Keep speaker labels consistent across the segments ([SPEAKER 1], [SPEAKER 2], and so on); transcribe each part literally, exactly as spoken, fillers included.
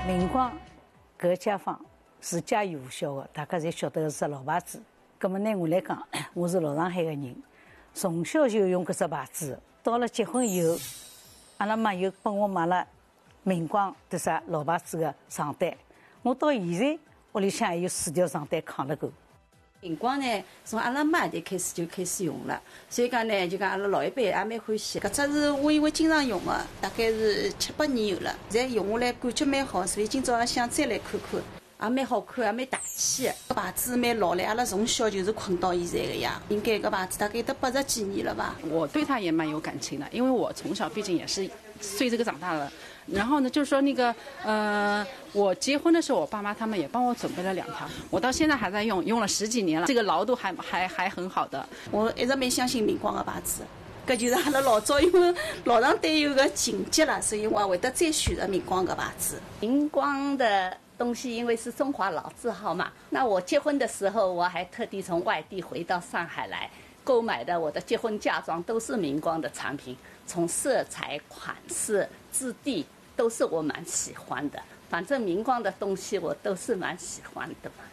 [SPEAKER 1] 明光搿家坊是家喻户晓的，大家侪晓得是老牌子。葛么呢，我来讲，我是老上海个人，从小就用搿只牌子。到了结婚以后，阿拉妈又帮我买了明光的啥老牌子个床单，我到现在屋里向还有四条床单扛了够。
[SPEAKER 2] 明光呢，从阿拉妈代开始就开始用了，所以讲呢，就讲阿拉老一辈也蛮欢喜。搿只是我因为经常用的，大概是七八年有了，现在用下来感觉蛮好，所以今朝也想再来看看，也蛮好看，也蛮大气的。搿牌子蛮老了，阿拉从小就是困到现在个呀，应该搿牌子大概得八十几年了吧。
[SPEAKER 3] 我对它也蛮有感情的，因为我从小毕竟也是随这个长大的。然后呢，就是说那个，呃，我结婚的时候，我爸妈他们也帮我准备了两条，我到现在还在用，用了十几年了，这个牢度还还还很好的。
[SPEAKER 2] 我一直蛮相信明光的牌子，搿就是阿拉老早因为老上对有个情节了，所以我会得再选择明光的牌子。
[SPEAKER 4] 明光的东西因为是中华老字号嘛，那我结婚的时候我还特地从外地回到上海来购买的，我的结婚嫁妆都是明光的产品，从色彩、款式、质地都是我蛮喜欢的。反正明光的东西我都是蛮喜欢的嘛。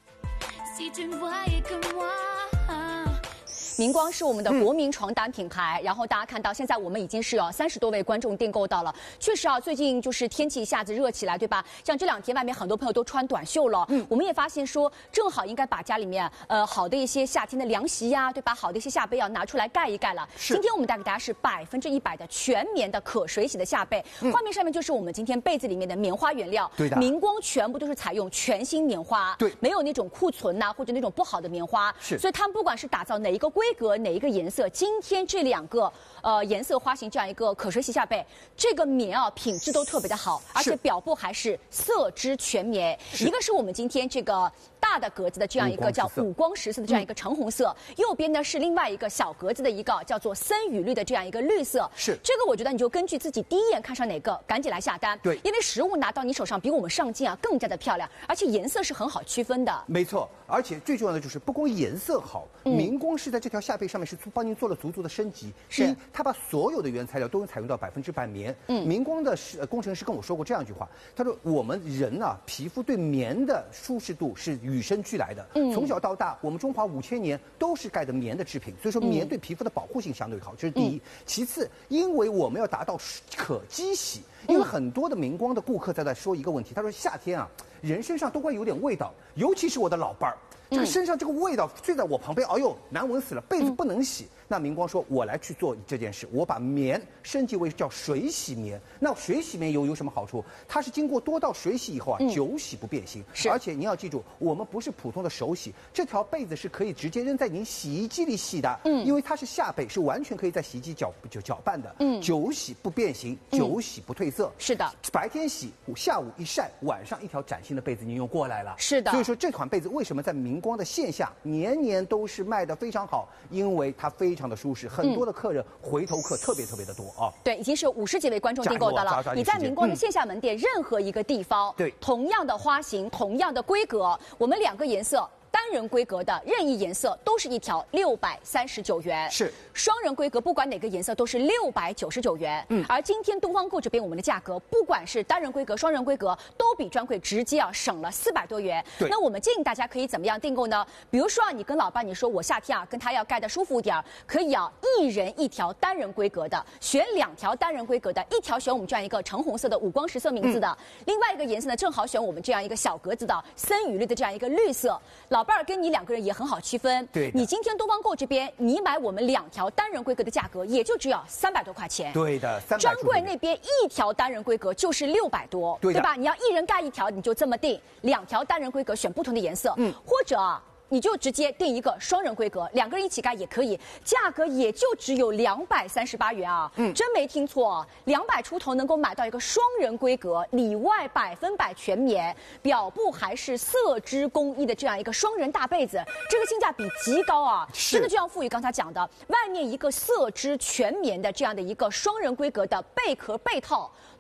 [SPEAKER 5] 明光是我们的国民床单品牌，嗯、然后大家看到现在我们已经是有三十多位观众订购到了。确实啊，最近就是天气一下子热起来，对吧？像这两天外面很多朋友都穿短袖了，嗯，我们也发现说，正好应该把家里面呃好的一些夏天的凉席呀、啊，对吧？好的一些夏被要拿出来盖一盖了。今天我们带给大家是百分之一百的全棉的可水洗的夏被，嗯、画面上面就是我们今天被子里面的棉花原料，
[SPEAKER 6] 对的，
[SPEAKER 5] 明光全部都是采用全新棉花，
[SPEAKER 6] 对，
[SPEAKER 5] 没有那种库存呐、啊、或者那种不好的棉花，
[SPEAKER 6] 是，
[SPEAKER 5] 所以他们不管是打造哪一个规格哪一个颜色，今天这两个呃颜色花型这样一个可水洗夏被，这个棉啊品质都特别的好，而且表布还是色织全棉，一个是我们今天这个大的格子的这样一个叫五光十色的这样一个橙红色，嗯、右边呢是另外一个小格子的一个叫做森雨绿的这样一个绿色，
[SPEAKER 6] 是
[SPEAKER 5] 这个我觉得你就根据自己第一眼看上哪个赶紧来下单，
[SPEAKER 6] 对，
[SPEAKER 5] 因为实物拿到你手上比我们上镜啊更加的漂亮，而且颜色是很好区分的，
[SPEAKER 6] 没错，而且最重要的就是不光颜色好，嗯、明光是在这条夏被上面是帮您做了足足的升级，
[SPEAKER 5] 是
[SPEAKER 6] 一，它把所有的原材料都采用到百分之百棉。嗯，明光的是、呃、工程师跟我说过这样一句话，他说我们人啊皮肤对棉的舒适度是与生俱来的，嗯，从小到大我们中华五千年都是盖的棉的制品，所以说棉对皮肤的保护性相对好，这是第一。嗯、其次，因为我们要达到可机洗，因为很多的明光的顾客在那说一个问题，他说夏天啊人身上都会有点味道，尤其是我的老伴儿。这个身上这个味道睡在我旁边，哎呦，难闻死了，被子不能洗。嗯、那明光说，我来去做这件事，我把棉升级为叫水洗棉。那水洗棉有有什么好处？它是经过多道水洗以后啊，嗯、久洗不变形。是，而且您要记住，我们不是普通的手洗，这条被子是可以直接扔在您洗衣机里洗的。嗯，因为它是夏被，是完全可以在洗衣机搅就搅拌的。嗯，久洗不变形，久洗不褪色。嗯、
[SPEAKER 5] 是的，
[SPEAKER 6] 白天洗，下午一晒，晚上一条崭新的被子您用过来了。
[SPEAKER 5] 是的，
[SPEAKER 6] 所以说这款被子为什么在明光的线下年年都是卖得非常好，因为它非常的舒适，很多的客人回头客特别特别的多啊。
[SPEAKER 5] 对，已经是有五十几位观众订购到了。你在明光的线下门店任何一个地方，
[SPEAKER 6] 对，
[SPEAKER 5] 同样的花型，同样的规格，我们两个颜色。单人规格的任意颜色都是一条六百三十九元，
[SPEAKER 6] 是
[SPEAKER 5] 双人规格不管哪个颜色都是六百九十九元。嗯，而今天东方购这边我们的价格，不管是单人规格、双人规格，都比专柜直接啊省了四百多元。
[SPEAKER 6] 对，
[SPEAKER 5] 那我们建议大家可以怎么样订购呢？比如说啊，你跟老伴你说我夏天啊跟他要盖的舒服一点，可以啊一人一条单人规格的，选两条单人规格的，一条选我们这样一个橙红色的五光十色名字的，嗯、另外一个颜色呢正好选我们这样一个小格子的森雨绿的这样一个绿色。老伴儿跟你两个人也很好区分。
[SPEAKER 6] 对，
[SPEAKER 5] 你今天东方购这边，你买我们两条单人规格的价格，也就只要三百多块钱。
[SPEAKER 6] 对的，三百。
[SPEAKER 5] 专柜那边一条单人规格就是六百多，
[SPEAKER 6] 对
[SPEAKER 5] 对吧？你要一人盖一条，你就这么定，两条单人规格选不同的颜色，嗯，或者啊。你就直接定一个双人规格，两个人一起盖也可以，价格也就只有两百三十八元啊！嗯，真没听错，两百出头能够买到一个双人规格，里外百分百全棉，表布还是色织工艺的这样一个双人大被子，这个性价比极高啊！真的就像傅宇刚才讲的，外面一个色织全棉的这样的一个双人规格的被壳被套。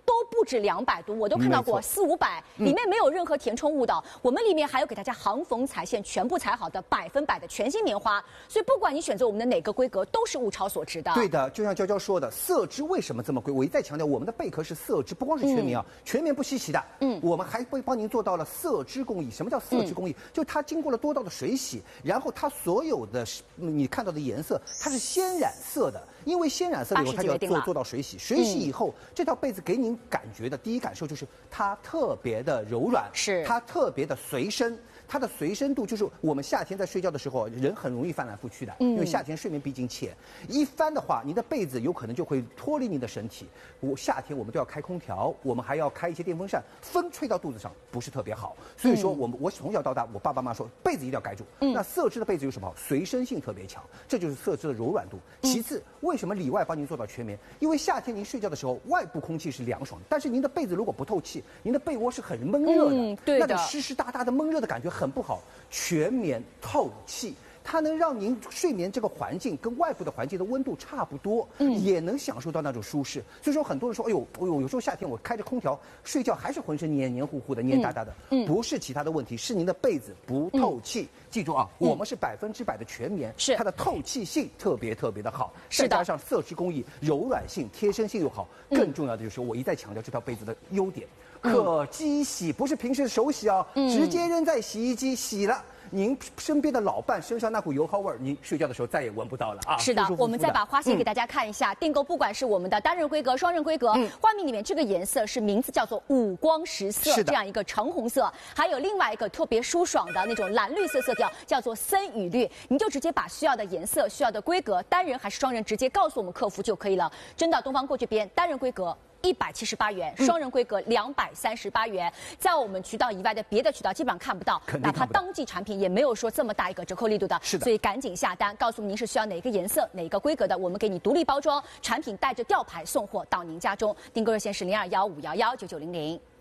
[SPEAKER 5] 都不止两百度，我都看到过四五百，里面没有任何填充物的。嗯、我们里面还有给大家行缝裁线，全部裁好的百分百的全新棉花，所以不管你选择我们的哪个规格，都是物超所值的。
[SPEAKER 6] 对的，就像娇娇说的，色织为什么这么贵？我一再强调，我们的贝壳是色织，不光是全棉啊，嗯、全棉不稀奇的。嗯，我们还会帮您做到了色织工艺。什么叫色织工艺？嗯、就它经过了多道的水洗，然后它所有的你看到的颜色，它是先染色的。因为先染色了以后，它就要做做到水洗，水洗以后，嗯、这套被子给您感觉的第一感受就是它特别的柔软，
[SPEAKER 5] 是
[SPEAKER 6] 它特别的随身。它的随身度就是我们夏天在睡觉的时候，人很容易翻来覆去的，嗯、因为夏天睡眠毕竟浅，一翻的话，你的被子有可能就会脱离你的身体。我夏天我们都要开空调，我们还要开一些电风扇，风吹到肚子上不是特别好。所以说我们我从小到大，我爸爸妈妈说被子一定要盖住。嗯、那色织的被子有什么好？随身性特别强，这就是色织的柔软度。其次，为什么里外帮您做到全棉？因为夏天您睡觉的时候，外部空气是凉爽，但是您的被子如果不透气，您的被窝是很闷热的，
[SPEAKER 5] 嗯、对的，
[SPEAKER 6] 那种湿湿哒哒的闷热的感觉很不好。全棉透气，它能让您睡眠这个环境跟外部的环境的温度差不多，嗯，也能享受到那种舒适。所以说，很多人说，哎呦，哎呦，有时候夏天我开着空调睡觉，还是浑身黏黏糊糊的、黏哒哒的，嗯，不是其他的问题，是您的被子不透气。嗯、记住啊，我们是百分之百的全棉，
[SPEAKER 5] 是
[SPEAKER 6] 它的透气性特别特别的好，
[SPEAKER 5] 是的，
[SPEAKER 6] 再加上色织工艺，柔软性、贴身性又好，更重要的就是我一再强调这套被子的优点。可机洗，不是平时手洗啊，嗯、直接扔在洗衣机洗了。您身边的老伴身上那股油耗味儿，您睡觉的时候再也闻不到了啊！
[SPEAKER 5] 是的，
[SPEAKER 6] 舒舒服服的
[SPEAKER 5] 我们再把花型给大家看一下。嗯、订购不管是我们的单人规格、双人规格，嗯、画面里面这个颜色是名字叫做五光十色，这样一个橙红色，还有另外一个特别舒爽的那种蓝绿色色调，叫做森雨绿。您就直接把需要的颜色、需要的规格，单人还是双人，直接告诉我们客服就可以了。真的，东方过这边单人规格一百七十八元，双人规格两百三十八元，在我们渠道以外的别的渠道基本上看不到，哪怕当季产品也没有说这么大一个折扣力度的。
[SPEAKER 6] 是的，
[SPEAKER 5] 所以赶紧下单，告诉您是需要哪个颜色、哪个规格的，我们给你独立包装，产品带着吊牌送货到您家中。订购热线是零二幺五幺幺九九零零。